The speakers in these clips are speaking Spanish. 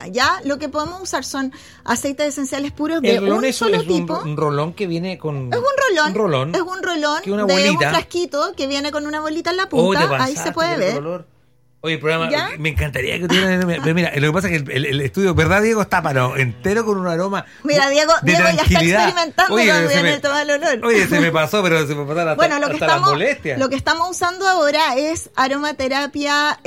Ya lo que podemos usar son aceites esenciales puros El de rolón un solo es tipo. un rolón que viene con... Es un rolón. Es un rolón que una de bolita. un frasquito que viene con una bolita en la Oh, punta. te Ahí pasaste, se puede qué ver. color. Oye, el programa, ¿Ya? me encantaría que tuviera... Pero mira, lo que pasa es que el estudio, ¿verdad, Diego? Está entero con un aroma Mira, de Diego ya está tranquilidad. experimentando Oye, cuando se viene me- el tema del olor. Oye, se me pasó, pero se me pasaron Bueno, hasta las molestias. lo que estamos usando ahora es aromaterapia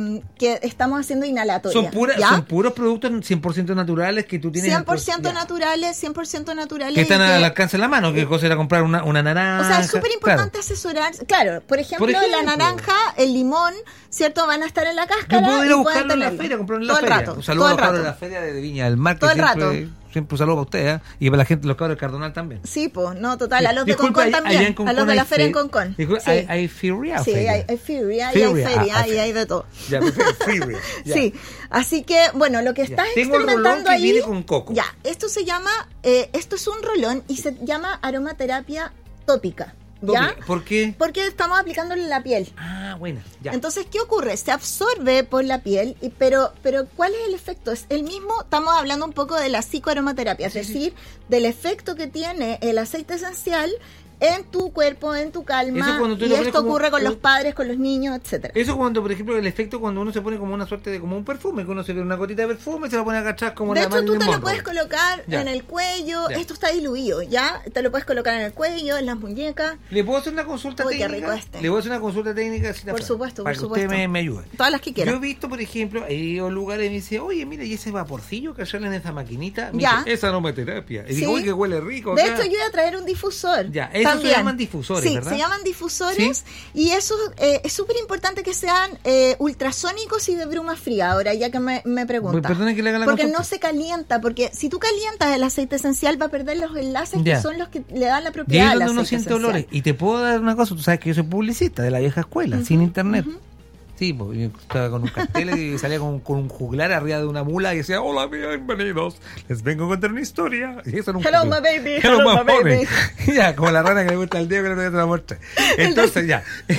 que estamos haciendo inhalatoria. Son puros productos 100% naturales que tú tienes... 100% naturales, 100% naturales. Que están y al alcance de la mano, que cosa era comprar una naranja. O sea, es súper importante asesorarse. Claro, por ejemplo, la naranja, el limón, ¿cierto? Van a estar en la cáscara. Yo puedo ir a y buscarlo pueden en la tenerlo. feria, comprarlo en la todo feria. El rato, Un saludo a todo los el cabros de rato. la feria de Viña del Mar, que Todo el siempre, rato. siempre un saludo para ustedes, y para la gente, los cabros del Cardonal también. Sí, pues, no, total. A los de Disculpa, Concón allá en también. Concón A los de la hay feria en fe- Concón. Disculpa, Sí. ¿Hay feria o Sí, feria? hay feria y hay feria y hay de todo. Ya, feria. Ya. Sí, así que, bueno, lo que estás Tengo el rolón experimentando que ahí... viene con coco. Ya, esto se llama... esto es un rolón y se llama aromaterapia tópica. ¿Ya? ¿Por qué? Porque estamos aplicándolo en la piel. Ah, bueno, ya. Entonces, ¿qué ocurre? Se absorbe por la piel, pero ¿cuál es el efecto? Es el mismo, estamos hablando un poco de la psicoaromaterapia, es decir, del efecto que tiene el aceite esencial en tu cuerpo, en tu calma, Eso cuando tú y lo pones esto como ocurre con un- los padres, con los niños, etcétera. Eso cuando, por ejemplo, el efecto cuando uno se pone como una suerte de como un perfume, que uno se ve una gotita de perfume y se lo pone a agachar como De la hecho, Marilyn tú te lo Monroe. puedes colocar Ya. en el cuello, Ya. esto está diluido, ¿ya? Te lo puedes colocar en el cuello, en las muñecas, ¿Le puedo hacer una consulta Uy, qué técnica? rico este. Le voy a hacer una consulta técnica. Si la Por puedo, supuesto, para por que supuesto. usted me ayude. todas las que Yo quieras. he visto, por ejemplo, he ido a lugares y me dice, oye, mira, y ese vaporcillo que sale en esa maquinita, me Ya. dice, esa aromaterapia. Y Sí. digo, uy, que huele rico. De acá. hecho, yo voy a traer un difusor. Ya, esos también. se llaman difusores, sí, ¿verdad? se llaman difusores y eso es súper importante que sean ultrasónicos y de bruma fría. Ahora, ya que me preguntas. Perdone que le haga la Porque consulta. no se calienta, porque si tú calientas el aceite esencial va a perder los enlaces Ya. que son los que le dan la Y ahí propiedad es al donde uno aceite siente esencial. olores. Y te puedo dar una cosa, tú sabes que yo soy publicista de la vieja escuela, sin internet. Sí, pues yo estaba con un cartel y salía con un juglar arriba de una mula y decía, hola, bienvenidos, les vengo a contar una historia. Y eso era un Hello, juglar. my baby, Hello, hello, my my honey. baby. Ya, como la rana que le gusta al Diego que no te la muestre. Entonces,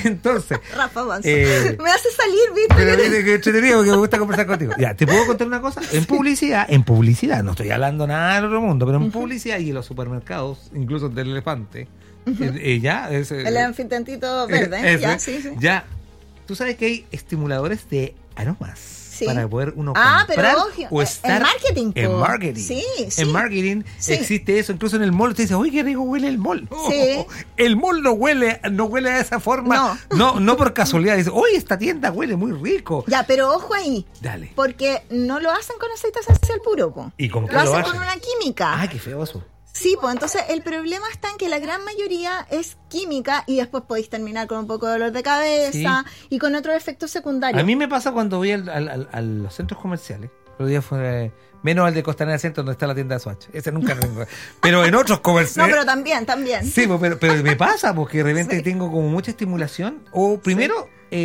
Rafa Manso. Eh, Me hace salir, ¿viste? pero viste que entretenido porque me gusta conversar contigo. Ya, ¿te puedo contar una cosa? En publicidad, no estoy hablando nada del otro mundo, pero en publicidad y en los supermercados, incluso del elefante, ya, El anfitantito verde. ese, Ya, sí, sí. ya, tú sabes que hay estimuladores de aromas. Sí. Para poder uno Ah, comprar pero ojo, o estar en marketing, en po. marketing. Sí, sí. En marketing Sí. existe eso, incluso en el mall te dice, uy, qué rico huele el mall. Sí. El mall no huele de esa forma. No por casualidad. Dice, uy, esta tienda huele muy rico. Ya, pero ojo ahí. Dale. Porque no lo hacen con aceite esencial puro, po. ¿Y con qué lo lo hacen hacen? con una química. Ay, qué feo eso. Sí, pues entonces el problema está en que la gran mayoría es química y después podéis terminar con un poco de dolor de cabeza y con otros efectos secundarios. A mí me pasa cuando voy a los centros comerciales. El otro día fue menos al de Costanera Centro donde está la tienda de Swatch. Ese nunca tengo. Pero en otros No, comerciales. pero también. Sí, pero me pasa porque de repente Sí. tengo como mucha estimulación. O primero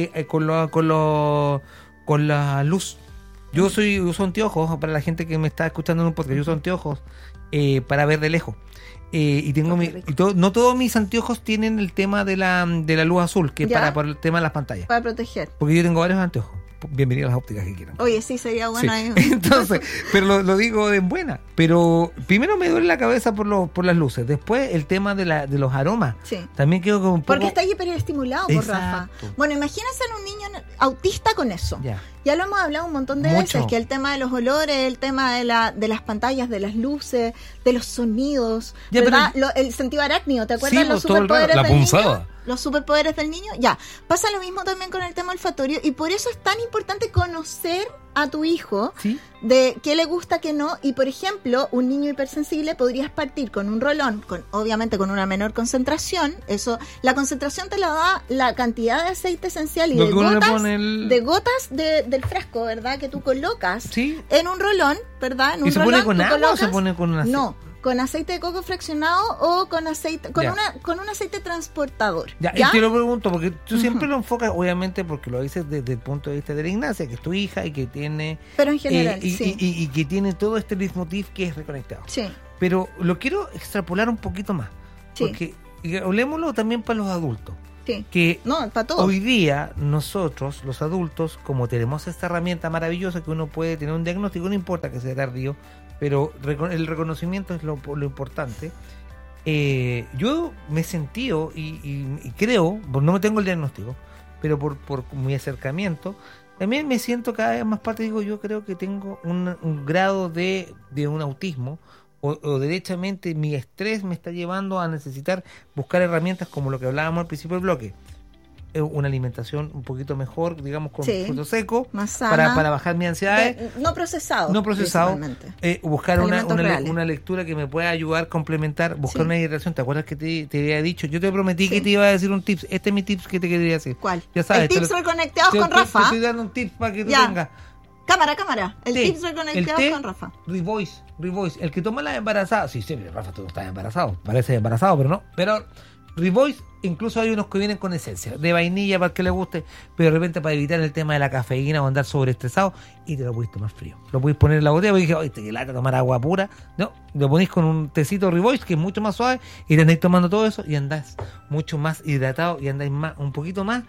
con la luz. Yo uso anteojos para la gente que me está escuchando en un podcast. Yo uso anteojos para ver de lejos. Y tengo no todos mis anteojos tienen el tema de la luz azul, que es ¿Ya? por el tema de las pantallas. Para proteger. Porque yo tengo varios anteojos. Bienvenido a las ópticas que quieran. Oye, sí, sería bueno. Sí. Entonces, pero lo digo en buena. Pero primero me duele la cabeza por las luces. Después el tema de los aromas. Sí. También quedo como un poco... Porque está hiperestimulado, por Rafa. Exacto. Bueno, imagínense en un niño autista con eso. Ya lo hemos hablado un montón de Mucho. veces, que el tema de los olores, el tema de las pantallas, de las luces, de los sonidos, Ya, ¿verdad? El sentido arácnido, ¿te acuerdas? Sí, Los pues, todo el rato. superpoderes La del punzada. niño. Los superpoderes del niño, ya. Pasa lo mismo también con el tema olfatorio y por eso es tan importante conocer a tu hijo ¿Sí? de qué le gusta, qué no. Y por ejemplo, un niño hipersensible podrías partir con un rolón, obviamente con una menor concentración. Eso, la concentración te la da la cantidad de aceite esencial y Lo de que uno le gotas, pone del frasco, ¿verdad? Que tú colocas Sí. en un rolón, ¿verdad? En un ¿Y se rolón, pone con tú agua o colocas- se pone con una... No, con aceite de coco fraccionado o con aceite, con Ya. con un aceite transportador. Ya, y te lo pregunto, porque tú siempre lo enfocas, obviamente, porque lo dices desde el punto de vista de la Ignacia, que es tu hija y que tiene... Pero en general, y, sí. y que tiene todo este leitmotiv que es reconectado. Sí. Pero lo quiero extrapolar un poquito más. Sí. Porque hablemoslo también para los adultos. Sí. que No, para todos. hoy día nosotros, los adultos, como tenemos esta herramienta maravillosa que uno puede tener un diagnóstico, no importa que sea tardío, pero el reconocimiento es lo importante. Yo me he sentido y creo, no me tengo el diagnóstico, pero por mi acercamiento, también me siento cada vez más parte. Digo, yo creo que tengo un grado de un autismo, o derechamente mi estrés me está llevando a necesitar buscar herramientas como lo que hablábamos al principio del bloque. Una alimentación un poquito mejor, digamos, con fruto seco, más sana, para bajar mi ansiedad. No procesado. Buscar una lectura que me pueda ayudar a complementar, buscar una hidratación. ¿Te acuerdas que te había dicho? Yo te prometí que te iba a decir un tips. Este es mi tips que te quería decir. ¿Cuál? Ya sabes, el tips reconectados con Rafa. Te estoy dando un tip para que tú tengas. Cámara. El tips reconectados con Rafa. Revoice. El que toma las embarazadas. Sí, Rafa, tú no estás embarazado. Parece embarazado, pero no. Pero Revoice, incluso hay unos que vienen con esencia de vainilla para que le guste, pero de repente para evitar el tema de la cafeína o andar sobreestresado, y te lo podéis tomar frío. Lo podéis poner en la botella, porque dije, oye, te lata tomar agua pura. No, lo ponéis con un tecito Revoice que es mucho más suave, y te andáis tomando todo eso y andás mucho más hidratado y andáis un poquito más,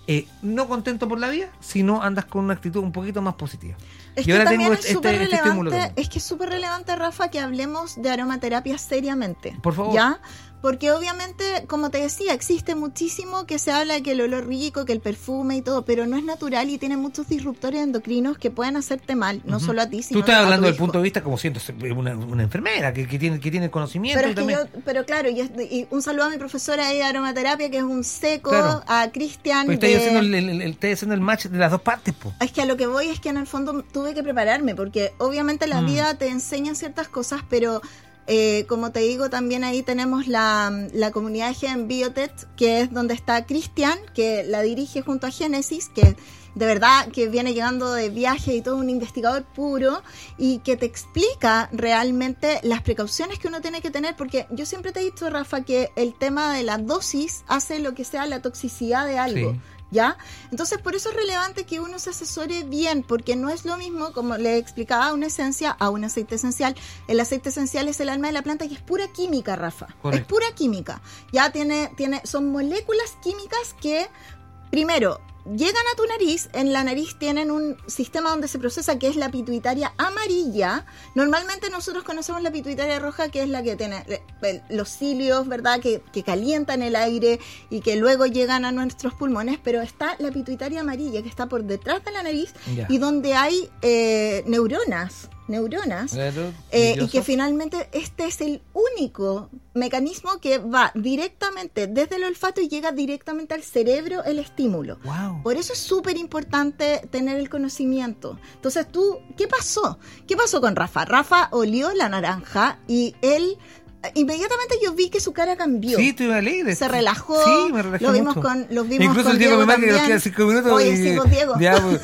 no contento por la vida, sino andas con una actitud un poquito más positiva. Es y ahora también tengo es que es súper relevante, Rafa, que hablemos de aromaterapia seriamente. Por favor. ¿Ya? Porque obviamente, como te decía, existe muchísimo que se habla de que el olor rico, que el perfume y todo, pero no es natural y tiene muchos disruptores endocrinos que pueden hacerte mal, no solo a ti, sino tú estás hablando del punto de vista como siendo una enfermera que tiene conocimiento. Pero claro, y un saludo a mi profesora de aromaterapia, que es un seco, a Cristian. Pues estoy haciendo el match de las dos partes, po. Es que a lo que voy es que en el fondo tuve que prepararme, porque obviamente la vida te enseña ciertas cosas, pero como te digo, también ahí tenemos la comunidad de Gen Biotech, que es donde está Cristian, que la dirige junto a Génesis, que de verdad que viene llegando de viaje y todo, un investigador puro, y que te explica realmente las precauciones que uno tiene que tener, porque yo siempre te he dicho, Rafa, que el tema de la dosis hace lo que sea la toxicidad de algo. Sí. ¿Ya? Entonces, por eso es relevante que uno se asesore bien, porque no es lo mismo, como le explicaba, una esencia a un aceite esencial. El aceite esencial es el alma de la planta, y es pura química, Rafa. Correcto. Es pura química. Ya son moléculas químicas que, primero, llegan a tu nariz. En la nariz tienen un sistema donde se procesa, que es la pituitaria amarilla. Normalmente nosotros conocemos la pituitaria roja, que es la que tiene los cilios, ¿verdad? Que calientan el aire y que luego llegan a nuestros pulmones, pero está la pituitaria amarilla, que está por detrás de la nariz, y donde hay neuronas, y que finalmente este es el único mecanismo que va directamente desde el olfato y llega directamente al cerebro el estímulo. Wow. Por eso es súper importante tener el conocimiento. Entonces ¿qué pasó? ¿Qué pasó con Rafa? Rafa olió la naranja y él... Inmediatamente yo vi que su cara cambió. Sí, estoy alegre. Se relajó. Sí, me relajé mucho. Los vimos incluso con Diego me marca que también. nos quedan 5 minutos. Oye, sí, pues, Diego.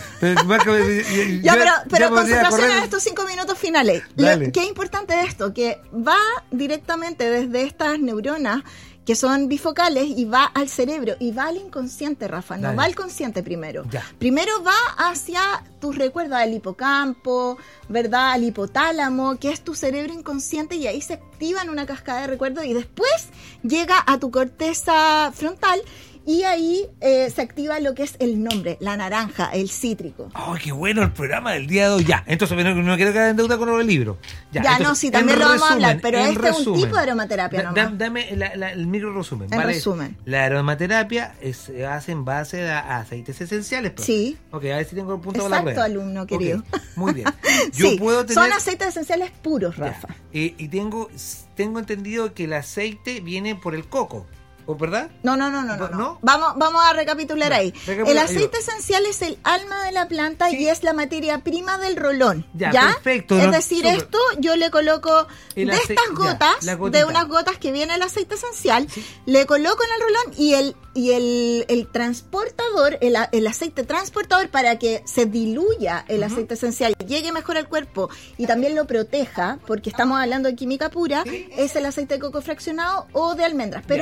Pero concentración en estos 5 minutos finales. ¿Qué es importante de esto? Que va directamente desde estas neuronas, que son bifocales, y va al cerebro y va al inconsciente, Rafa. No va al consciente primero. Ya. Primero va hacia tus recuerdos, al hipocampo, ¿verdad? Al hipotálamo, que es tu cerebro inconsciente, y ahí se activa en una cascada de recuerdos, y después llega a tu corteza frontal. Y ahí se activa lo que es el nombre, la naranja, el cítrico. ¡Oh, qué bueno el programa del día de hoy! Ya, entonces no quiero quedar en deuda con el libro. Sí, también lo vamos a hablar, pero este es un tipo de aromaterapia nomás. Dame el micro resumen. Resumen. La aromaterapia se hace en base a aceites esenciales. Pues. Sí. Ok, a ver si tengo el punto de la prueba. Exacto, alumno querido. Okay, muy bien. Puedo tener... Son aceites esenciales puros, Rafa. Y tengo entendido que el aceite viene por el coco. ¿Verdad? No. Vamos a recapitular ahí. El aceite esencial es el alma de la planta, y es la materia prima del rolón. Ya. Perfecto. Es decir, esto yo le coloco de estas gotas, de unas gotas que viene el aceite esencial, le coloco en el rolón, y el transportador, el aceite transportador, para que se diluya el aceite esencial, llegue mejor al cuerpo y también lo proteja, porque estamos hablando de química pura, es el aceite de coco fraccionado o de almendras, pero no tiene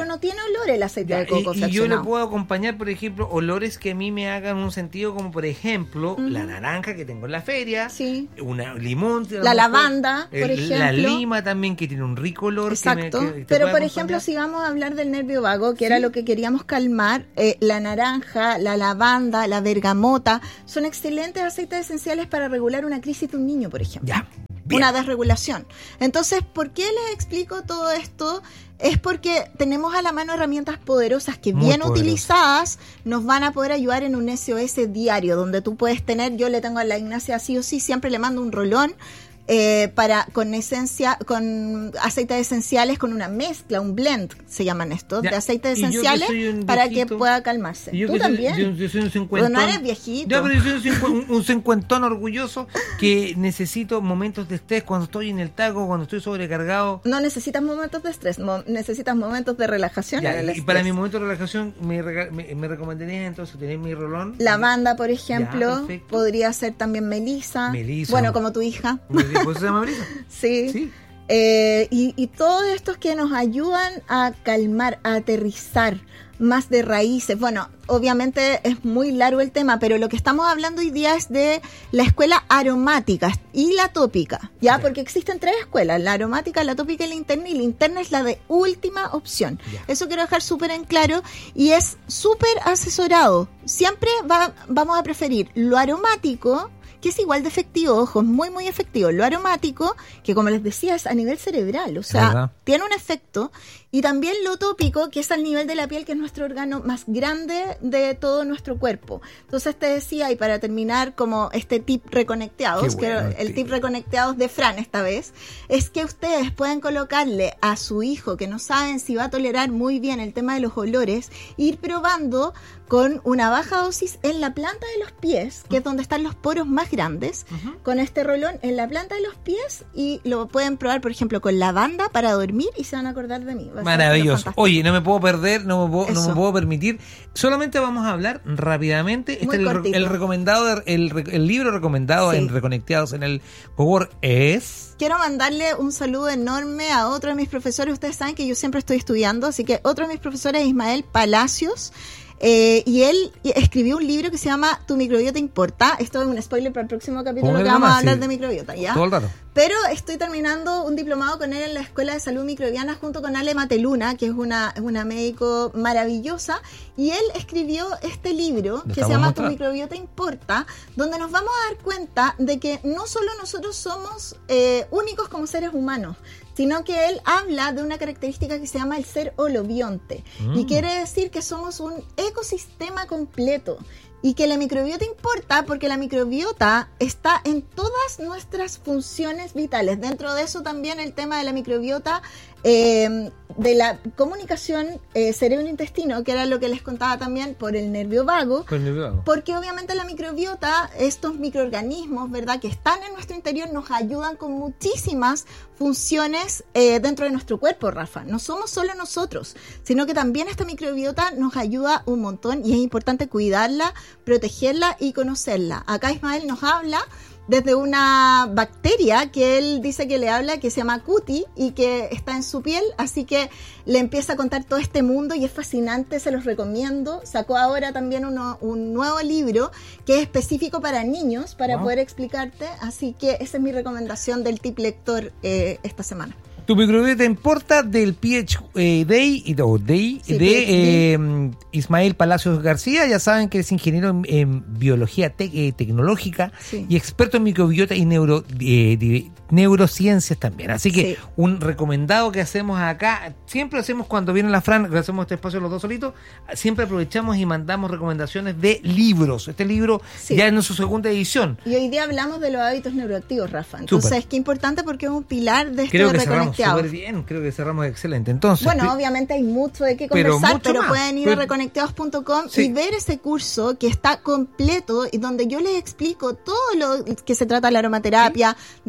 olor el aceite de coco y yo le fraccionado. puedo acompañar, por ejemplo, olores que a mí me hagan un sentido, como por ejemplo, la naranja que tengo en la feria, una limón, la lavanda, por ejemplo. La lima también, que tiene un rico olor. Exacto. Que pero, por ejemplo, si vamos a hablar del nervio vago, que era lo que queríamos calmar, la naranja, la lavanda, la bergamota, son excelentes aceites esenciales para regular una crisis de un niño, por ejemplo. Ya. Una desregulación. Entonces, ¿por qué les explico todo esto? Es porque tenemos a la mano herramientas poderosas que bien utilizadas nos van a poder ayudar en un SOS diario, donde tú puedes tener, yo le tengo a la Ignacia sí o sí, siempre le mando un rolón con aceites esenciales, con una mezcla, un blend, se llaman estos, de aceites esenciales para que pueda calmarse. ¿Tú también? Yo soy un cincuentón. No eres viejito. Ya, pero yo soy un cincuentón orgulloso que necesito momentos de estrés cuando estoy en el taco, cuando estoy sobrecargado. No necesitas momentos de estrés, necesitas momentos de relajación. Y para mi momento de relajación, me recomendarías entonces tener mi rolón. Lavanda, por ejemplo, podría ser también melisa. Bueno, como tu hija. ¿Pues se llama Brisa? Sí. Y todos estos que nos ayudan a calmar, a aterrizar más de raíces. Bueno, obviamente es muy largo el tema, pero lo que estamos hablando hoy día es de la escuela aromática y la tópica, ¿ya? Okay. Porque existen 3 escuelas, la aromática, la tópica y la interna es la de última opción. Yeah. Eso quiero dejar súper en claro y es súper asesorado. Siempre vamos a preferir lo aromático, que es igual de efectivo, ojo, es muy, muy efectivo. Lo aromático, que como les decía, es a nivel cerebral, o sea, tiene un efecto. Y también lo tópico, que es al nivel de la piel, que es nuestro órgano más grande de todo nuestro cuerpo. Entonces te decía, y para terminar como este tip reconectados, bueno, que el tip reconectados de Fran esta vez, es que ustedes pueden colocarle a su hijo, que no saben si va a tolerar muy bien el tema de los olores, ir probando con una baja dosis en la planta de los pies, que es donde están los poros más grandes, con este rolón en la planta de los pies, y lo pueden probar, por ejemplo, con lavanda para dormir y se van a acordar de mí. Maravilloso. Oye, no me puedo perder, no me puedo permitir. Solamente vamos a hablar rápidamente. El recomendado, el libro recomendado en Reconectados en el Cowork es... Quiero mandarle un saludo enorme a otro de mis profesores. Ustedes saben que yo siempre estoy estudiando, así que otro de mis profesores es Ismael Palacios. Y él escribió un libro que se llama Tu microbiota importa. Esto es un spoiler para el próximo capítulo que vamos a hablar de microbiota, ¿ya? Todo el rato. Pero estoy terminando un diplomado con él en la Escuela de Salud Microbiana junto con Ale Mateluna, que es una médico maravillosa, y él escribió este libro que se llama Tu microbiota importa, donde nos vamos a dar cuenta de que no solo nosotros somos únicos como seres humanos, sino que él habla de una característica que se llama el ser holobionte, y quiere decir que somos un ecosistema completo, y que la microbiota importa porque la microbiota está en todas nuestras funciones vitales. Dentro de eso también el tema de la microbiota, de la comunicación cerebro-intestino, que era lo que les contaba también por el nervio vago, porque obviamente la microbiota, estos microorganismos, ¿verdad?, que están en nuestro interior, nos ayudan con muchísimas funciones dentro de nuestro cuerpo, Rafa. No somos solo nosotros, sino que también esta microbiota nos ayuda un montón y es importante cuidarla, protegerla y conocerla. Acá Ismael nos habla desde una bacteria que él dice que le habla, que se llama Cuti y que está en su piel, así que le empieza a contar todo este mundo y es fascinante, se los recomiendo. Sacó ahora también un nuevo libro que es específico para niños, para poder explicarte, así que esa es mi recomendación del tip lector esta semana. Tu microbiota importa del PhD de Ismael Palacios García. Ya saben que es ingeniero en biología tecnológica y experto en microbiota y neurociencias también. Así que un recomendado que hacemos acá, siempre hacemos cuando viene la Fran, que hacemos este espacio los dos solitos, siempre aprovechamos y mandamos recomendaciones de libros. Este libro ya es en su segunda edición. Y hoy día hablamos de los hábitos neuroactivos, Rafa. Entonces, qué importante porque es un pilar de este Reconectados. Súper bien, creo que cerramos excelente. Entonces, bueno, obviamente hay mucho de qué conversar, pero pueden ir a reconectados.com y ver ese curso que está completo y donde yo les explico todo lo que se trata de la aromaterapia, de dónde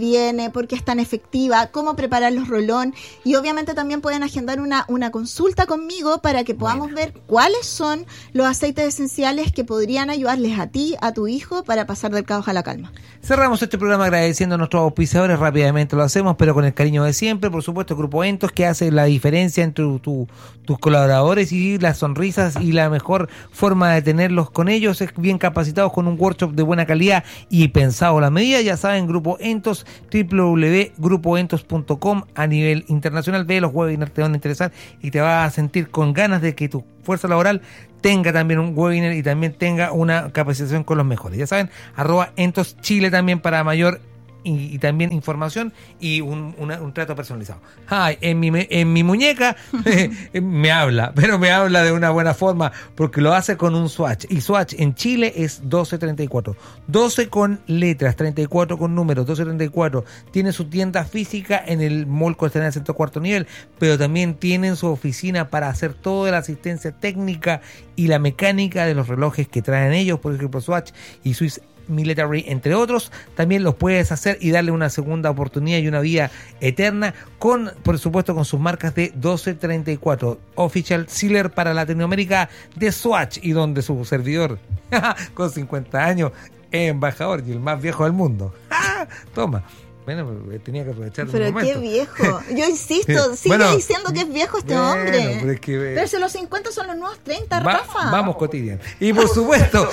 viene, por qué es tan efectiva, cómo preparar los rolón, y obviamente también pueden agendar una consulta conmigo para que podamos ver cuáles son los aceites esenciales que podrían ayudarles a ti, a tu hijo, para pasar del caos a la calma. Cerramos este programa agradeciendo a nuestros auspiciadores, rápidamente lo hacemos, pero con el cariño de siempre, por supuesto, Grupo Entos, que hace la diferencia entre tus colaboradores y las sonrisas, y la mejor forma de tenerlos con ellos es bien capacitados con un workshop de buena calidad y pensado a la medida. Ya saben, Grupo Entos, www.grupoentos.com. A nivel internacional, ve los webinars, te van a interesar y te vas a sentir con ganas de que tu fuerza laboral tenga también un webinar y también tenga una capacitación con los mejores. Ya saben, @Entos Chile también para mayor y también información y un trato personalizado. Ay, en mi muñeca me habla, pero me habla de una buena forma porque lo hace con un swatch, y swatch en Chile es 1234, 12 con letras, 34 con números, 1234. Tiene su tienda física en el Mall Costanera Centro Cuarto Nivel, pero también tienen su oficina para hacer toda la asistencia técnica y la mecánica de los relojes que traen ellos, por ejemplo Swatch y Swiss Military, entre otros. También los puedes hacer y darle una segunda oportunidad y una vida eterna con, por supuesto, con sus marcas de 1234, Official Sealer para Latinoamérica de Swatch, y donde su servidor con 50 años es embajador y el más viejo del mundo. Toma. Bueno, tenía que aprovechar pero el momento. Qué viejo. Yo insisto, sigue diciendo que es viejo este hombre. Pero si los 50 son los nuevos 30, Rafa. Vamos, cotidiano. Y por supuesto,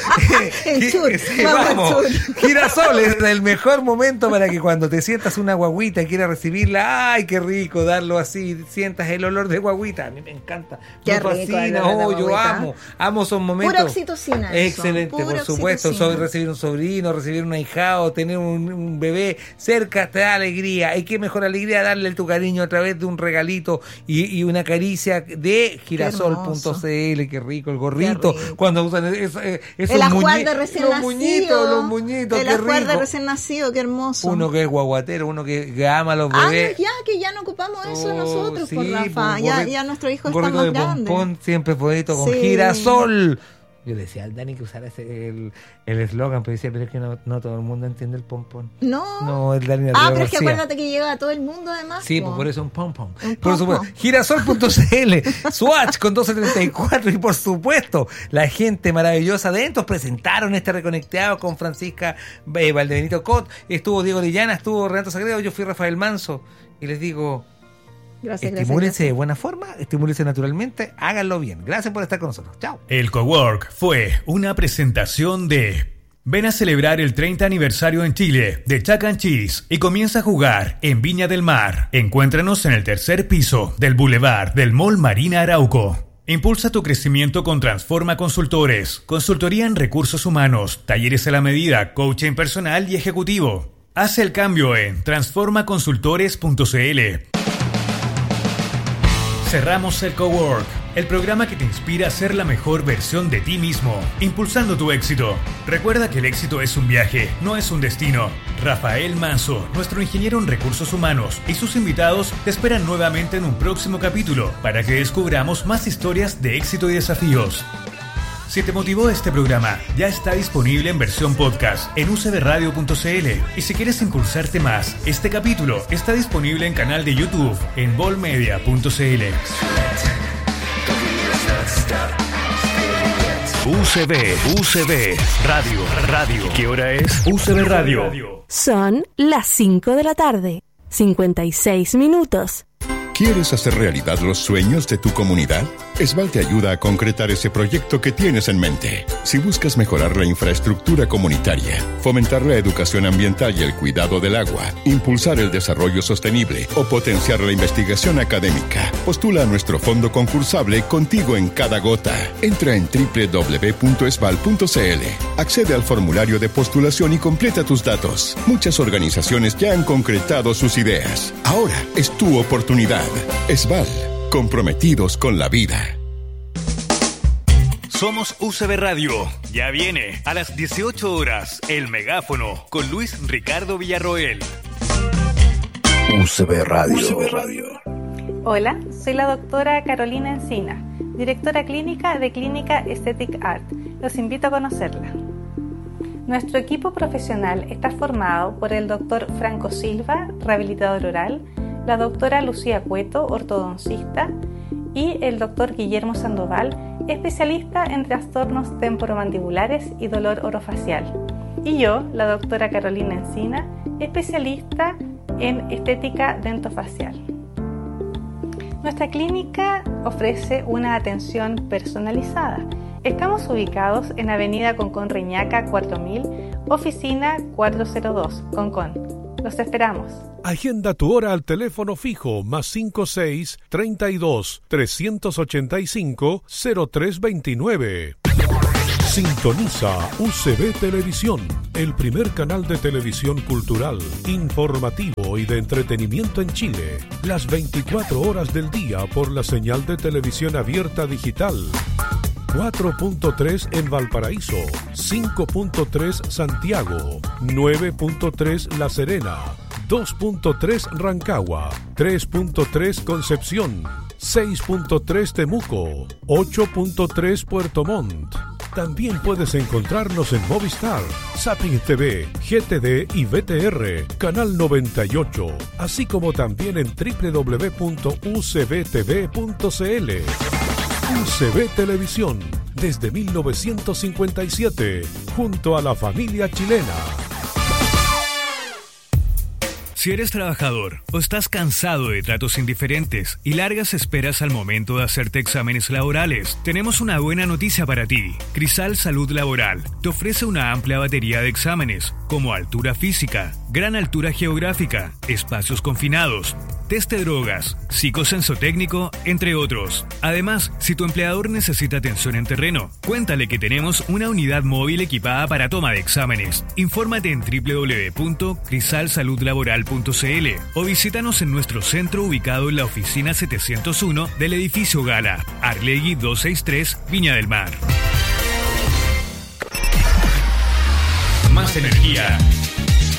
vamos. Girasol es el mejor momento para que cuando te sientas una guaguita y quieras recibirla, ¡ay, qué rico! Darlo así, sientas el olor de guaguita. A mí me encanta. Qué me rico, fascina. Yo amo esos momentos. Pura oxitocina. Excelente, por supuesto. Recibir un sobrino, recibir un ahijado, tener un bebé cerca, te da alegría. Y qué mejor alegría darle tu cariño a través de un regalito y una caricia de girasol.cl. Qué rico el gorrito. Cuando usan esos el ajuar de recién nacido. Los muñitos, el ajuar de recién nacido, qué hermoso. Uno que es guaguatero, uno que ama a los bebés. Que ya no ocupamos eso nosotros, sí, por Rafa. Ya nuestro hijo está más grande. Pompón, siempre bonito con girasol. Yo le decía al Dani que usara el eslogan, pero decía, pero es que no todo el mundo entiende el pompón. No, el Dani pero es que acuérdate que llega a todo el mundo además. Sí, por eso un pompón. Por supuesto, girasol.cl, Swatch con 1234 y por supuesto, la gente maravillosa de Entos presentaron este Reconectado con Francisca Valdebenito Cot, estuvo Diego Lillana, estuvo Renato Sagredo, yo fui Rafael Manso y les digo... Estimúlense de buena forma, estimúlense naturalmente, háganlo bien. Gracias por estar con nosotros. Chao. El Cowork fue una presentación de... Ven a celebrar el 30 aniversario en Chile de Chuck E. Cheese y comienza a jugar en Viña del Mar. Encuéntranos en el tercer piso del Boulevard del Mall Marina Arauco. Impulsa tu crecimiento con Transforma Consultores, consultoría en recursos humanos, talleres a la medida, coaching personal y ejecutivo. Haz el cambio en transformaconsultores.cl. Cerramos el Cowork, el programa que te inspira a ser la mejor versión de ti mismo, impulsando tu éxito. Recuerda que el éxito es un viaje, no es un destino. Rafael Manso, nuestro ingeniero en recursos humanos, y sus invitados te esperan nuevamente en un próximo capítulo para que descubramos más historias de éxito y desafíos. Si te motivó este programa, ya está disponible en versión podcast en ucbradio.cl. Y si quieres impulsarte más, este capítulo está disponible en canal de YouTube en bolmedia.cl. UCB Radio. ¿Qué hora es? UCB Radio. Son las 5 de la tarde, 56 minutos. ¿Quieres hacer realidad los sueños de tu comunidad? Esval te ayuda a concretar ese proyecto que tienes en mente. Si buscas mejorar la infraestructura comunitaria, fomentar la educación ambiental y el cuidado del agua, impulsar el desarrollo sostenible o potenciar la investigación académica, postula a nuestro fondo concursable Contigo en Cada Gota. Entra en www.esval.cl, accede al formulario de postulación y completa tus datos. Muchas organizaciones ya han concretado sus ideas. Ahora es tu oportunidad. Esval, comprometidos con la vida. Somos UCB Radio. Ya viene a las 18 horas El Megáfono con Luis Ricardo Villarroel. UCB Radio. Hola, soy la doctora Carolina Encina, directora clínica de Clínica Aesthetic Art. Los invito a conocerla. Nuestro equipo profesional está formado por el Dr. Franco Silva, rehabilitador oral, la doctora Lucía Cueto, ortodoncista, y el Dr. Guillermo Sandoval, especialista en trastornos temporomandibulares y dolor orofacial. Y yo, la doctora Carolina Encina, especialista en estética dentofacial. Nuestra clínica ofrece una atención personalizada. Estamos ubicados en Avenida Concón Reñaca 4000, oficina 402, Concón. Los esperamos. Agenda tu hora al teléfono fijo +56 32 385 0329. Sintoniza UCB Televisión, el primer canal de televisión cultural, informativo y de entretenimiento en Chile. Las 24 horas del día por la señal de televisión abierta digital. 4.3 en Valparaíso, 5.3 Santiago, 9.3 La Serena, 2.3 Rancagua, 3.3 Concepción, 6.3 Temuco, 8.3 Puerto Montt. También puedes encontrarnos en Movistar, Zapping TV, GTD y VTR, Canal 98, así como también en www.ucbtv.cl. UCB Televisión, desde 1957, junto a la familia chilena. Si eres trabajador o estás cansado de tratos indiferentes y largas esperas al momento de hacerte exámenes laborales, tenemos una buena noticia para ti. Crisal Salud Laboral te ofrece una amplia batería de exámenes, como altura física, gran altura geográfica, espacios confinados, test de drogas, psicosensotécnico, entre otros. Además, si tu empleador necesita atención en terreno, cuéntale que tenemos una unidad móvil equipada para toma de exámenes. Infórmate en www.crisalsaludlaboral.cl o visítanos en nuestro centro ubicado en la oficina 701 del edificio Gala, Arlegui 263, Viña del Mar. Más energía,